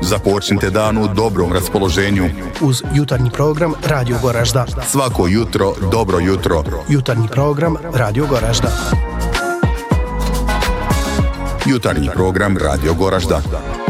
Započnite dan u dobrom raspoloženju. Uz jutarnji program Radio Goražda. Svako jutro, dobro jutro. Jutarnji program Radio Goražda. Jutarnji program Radio Goražda.